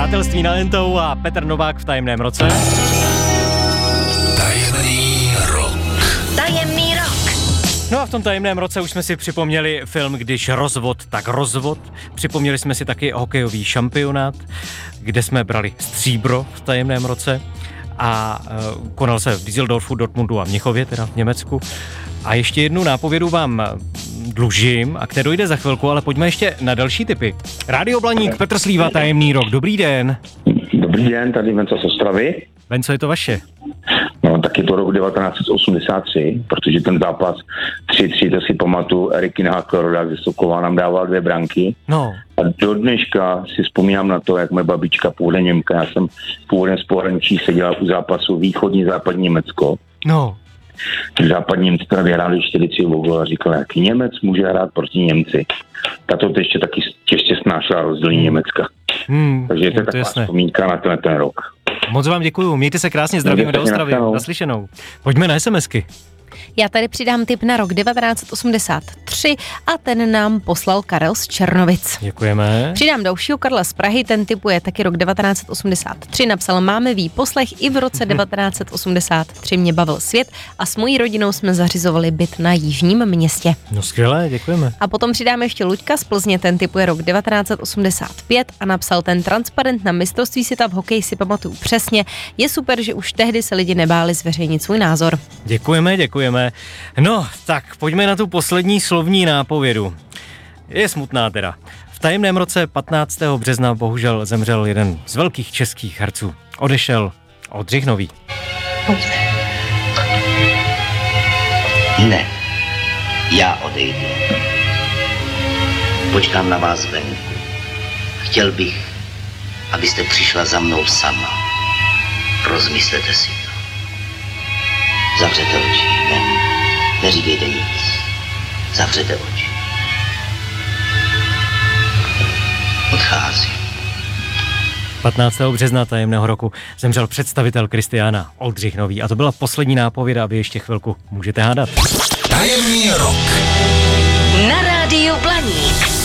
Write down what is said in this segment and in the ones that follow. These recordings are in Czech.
Přátelství na Entou a Petr Novák v tajemném roce. Tajemný rok. Tajemný rok. No a v tom tajemném roce už jsme si připomněli film Když rozvod, tak rozvod. Připomněli jsme si taky hokejový šampionát, kde jsme brali stříbro v tajemném roce a konal se v Düsseldorfu, Dortmundu a Mnichově, teda v Německu. A ještě jednu nápovědu vám dlužím, a kterou jde za chvilku, ale pojďme ještě na další typy. Rádio Blaník, Petr Slíva, tajemný rok. Dobrý den. Dobrý den, tady Venco z Ostravy. Venco, je to vaše? No, tak je to rok 1983, protože ten zápas 3-3, to si pamatuju, Erik Hakerodák ze Sokola nám dával 2 branky. No. A do dneška si vzpomínám na to, jak moje babička původem Němka, já jsem původem z pohraničí seděla u zápasu východní západní Německo. No. Západní Němci teda vyhráli 4-3 a říkal, jak Němec může hrát proti Němci. Tato to ještě taky těžce snášela rozdělení Německa. Takže to je taková vzpomínka na ten rok. Moc vám děkuju, mějte se krásně, zdravíme do Ostravy, naslyšenou. Pojďme na SMSky. Já tady přidám tip na rok 1983 a ten nám poslal Karel z Černovic. Děkujeme. Přidám dalšího Karla z Prahy, ten tipuje taky rok 1983, napsal máme výposlech i v roce 1983 mě bavil svět a s mojí rodinou jsme zařizovali byt na Jižním Městě. No skvělé, děkujeme. A potom přidáme ještě Luďka z Plzně, ten tipuje rok 1985 a napsal ten transparent na mistrovství světa v hokeji si pamatuju přesně. Je super, že už tehdy se lidi nebáli zveřejnit svůj názor. Děkujeme. No, tak pojďme na tu poslední slovní nápovědu. Je smutná teda. V tajemném roce 15. března bohužel zemřel jeden z velkých českých herců. Odešel Oldřich Nový. Ne, já odejdu. Počkám na vás venku. Chtěl bych, abyste přišla za mnou sama. Rozmyslete si to. Zavřete oči. Ne, neříkejte nic. Zavřete oči. Odchází. 15. března tajemného roku zemřel představitel Kristiána Oldřich Nový. A to byla poslední nápověda, aby ještě chvilku můžete hádat. Tajemný rok. Na rádiu Blaník.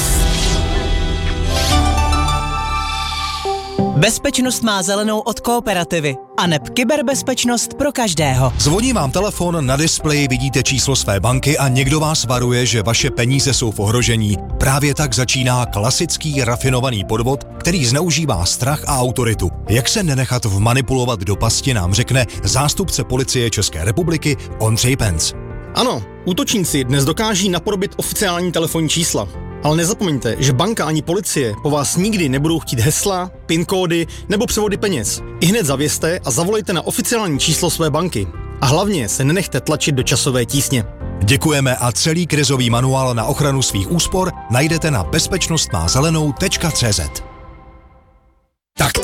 Bezpečnost má zelenou od Kooperativy a neb kyberbezpečnost pro každého. Zvoní vám telefon, na displeji vidíte číslo své banky a někdo vás varuje, že vaše peníze jsou v ohrožení. Právě tak začíná klasický rafinovaný podvod, který zneužívá strach a autoritu. Jak se nenechat vmanipulovat do pasti, nám řekne zástupce policie České republiky Ondřej Penc. Ano, útočníci dnes dokáží napodobit oficiální telefonní čísla. Ale nezapomeňte, že banka ani policie po vás nikdy nebudou chtít hesla, PIN kódy nebo převody peněz. Ihned zavězte a zavolejte na oficiální číslo své banky. A hlavně se nenechte tlačit do časové tísně. Děkujeme a celý krizový manuál na ochranu svých úspor najdete na bezpečnostmázelenou.cz. Tak